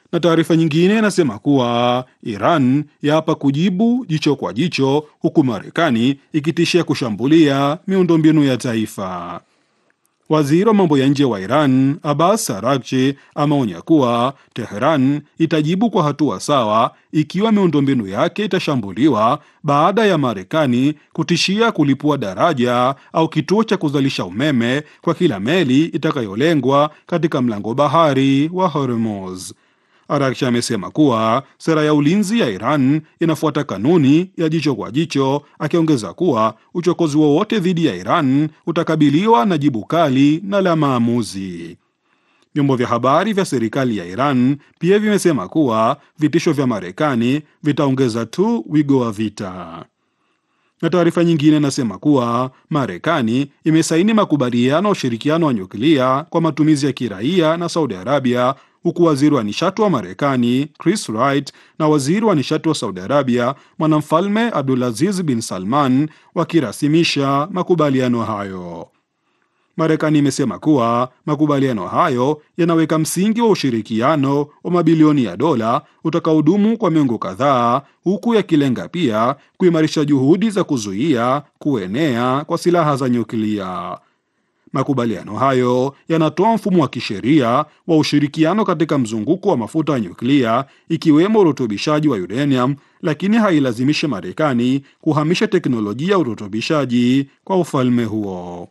Na taarifa nyingine inasema kuwa Iran yaapa kujibu jicho kwa jicho, huku Marekani ikitishia kushambulia miundombinu ya taifa. Waziri wa mambo ya nje wa Iran Abbas Araghchi ameonya kuwa Teheran itajibu kwa hatua sawa ikiwa miundombinu yake itashambuliwa, baada ya Marekani kutishia kulipua daraja au kituo cha kuzalisha umeme kwa kila meli itakayolengwa katika mlango bahari wa Hormuz. Araghchi amesema kuwa sera ya ulinzi ya Iran inafuata kanuni ya jicho kwa jicho, akiongeza kuwa uchokozi wowote dhidi ya Iran utakabiliwa na jibu kali na la maamuzi. Vyombo vya habari vya serikali ya Iran pia vimesema kuwa vitisho vya Marekani vitaongeza tu wigo wa vita. Na taarifa nyingine inasema kuwa Marekani imesaini makubaliano ya ushirikiano wa nyuklia kwa matumizi ya kiraia na Saudi Arabia, huku waziri wa nishati wa Marekani Chris Wright na waziri wa nishati wa Saudi Arabia mwanamfalme Abdulaziz bin Salman wakirasimisha makubaliano hayo. Marekani imesema kuwa makubaliano hayo yanaweka msingi wa ushirikiano wa mabilioni ya dola utakaodumu kwa miongo kadhaa, huku yakilenga pia kuimarisha juhudi za kuzuia kuenea kwa silaha za nyuklia. Makubaliano hayo yanatoa mfumo wa kisheria wa ushirikiano katika mzunguko wa mafuta ya nyuklia, ikiwemo urutubishaji wa uranium, lakini hailazimishi Marekani kuhamisha teknolojia ya urutubishaji kwa ufalme huo.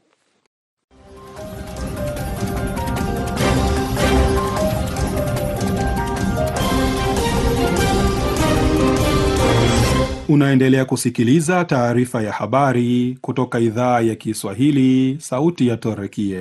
Unaendelea kusikiliza taarifa ya habari kutoka idhaa ya Kiswahili, sauti ya Torekie.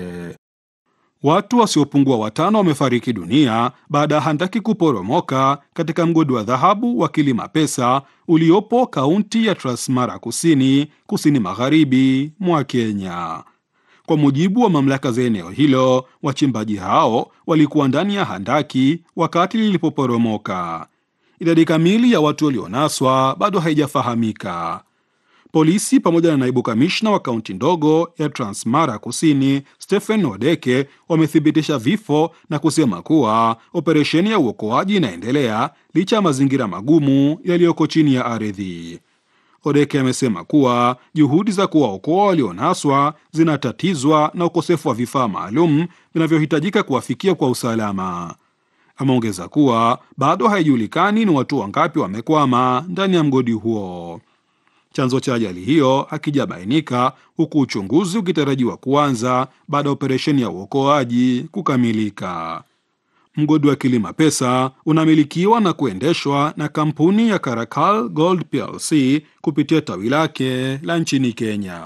Watu wasiopungua 5 wamefariki dunia baada ya handaki kuporomoka katika mgodi wa dhahabu wa Kilima Pesa uliopo kaunti ya Transmara kusini magharibi mwa Kenya. Kwa mujibu wa mamlaka za eneo hilo, wachimbaji hao walikuwa ndani ya handaki wakati lilipoporomoka. Idadi kamili ya watu walionaswa bado haijafahamika. Polisi pamoja na naibu kamishna wa kaunti ndogo ya Transmara Kusini, Stephen Odeke, wamethibitisha vifo na kusema kuwa operesheni ya uokoaji inaendelea licha ya mazingira magumu yaliyoko chini ya ardhi. Odeke amesema kuwa juhudi za kuwaokoa walionaswa zinatatizwa na ukosefu wa vifaa maalum vinavyohitajika kuwafikia kwa usalama. Ameongeza kuwa bado haijulikani ni watu wangapi wamekwama ndani ya mgodi huo. Chanzo cha ajali hiyo hakijabainika, huku uchunguzi ukitarajiwa kuanza baada ya operesheni ya uokoaji kukamilika. Mgodi wa Kilima Pesa unamilikiwa na kuendeshwa na kampuni ya Karakal Gold PLC kupitia tawi lake la nchini Kenya.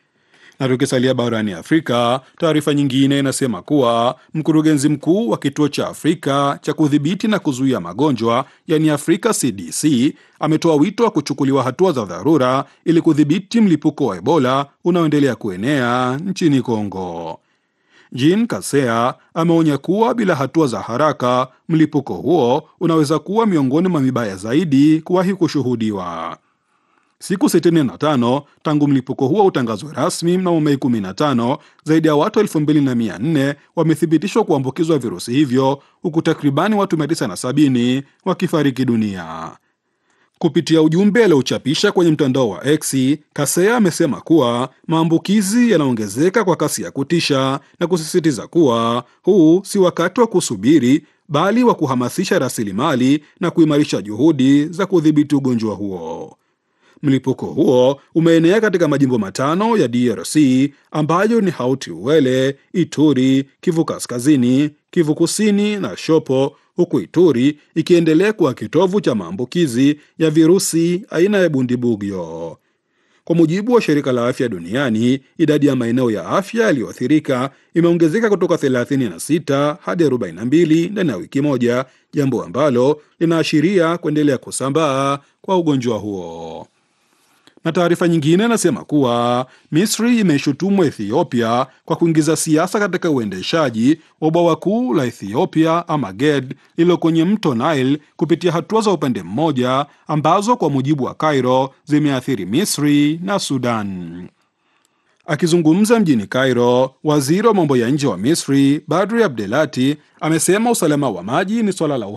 Na tukisalia barani Afrika, taarifa nyingine inasema kuwa mkurugenzi mkuu wa kituo cha Afrika cha kudhibiti na kuzuia magonjwa, yani Afrika CDC, ametoa wito wa kuchukuliwa hatua za dharura ili kudhibiti mlipuko wa Ebola unaoendelea kuenea nchini Kongo. Jean Kasea ameonya kuwa bila hatua za haraka, mlipuko huo unaweza kuwa miongoni mwa mibaya zaidi kuwahi kushuhudiwa. Siku 65 tangu mlipuko huo utangazwe rasmi mnamo Mei 15, zaidi ya watu 2400 wamethibitishwa kuambukizwa virusi hivyo, huku takribani watu 970 wakifariki dunia. Kupitia ujumbe aliochapisha kwenye mtandao wa X, Kasea amesema kuwa maambukizi yanaongezeka kwa kasi ya kutisha na kusisitiza kuwa huu si wakati wa kusubiri, bali wa kuhamasisha rasilimali na kuimarisha juhudi za kudhibiti ugonjwa huo. Mlipuko huo umeenea katika majimbo 5 ya DRC ambayo ni Haut-Uele, Ituri, Kivu Kaskazini, Kivu Kusini na Shopo, huku Ituri ikiendelea kuwa kitovu cha maambukizi ya virusi aina ya Bundibugyo. Kwa mujibu wa Shirika la Afya Duniani, idadi ya maeneo ya afya yaliyoathirika imeongezeka kutoka 36 hadi 42 ndani ya wiki moja, jambo ambalo linaashiria kuendelea kusambaa kwa ugonjwa huo. Na taarifa nyingine inasema kuwa Misri imeishutumu Ethiopia kwa kuingiza siasa katika uendeshaji wa bwawa kuu la Ethiopia ama Ged lililo kwenye mto Nile kupitia hatua za upande mmoja ambazo kwa mujibu wa Cairo zimeathiri Misri na Sudan. Akizungumza mjini Cairo, waziri wa mambo ya nje wa Misri Badri Abdelati amesema usalama wa maji ni swala la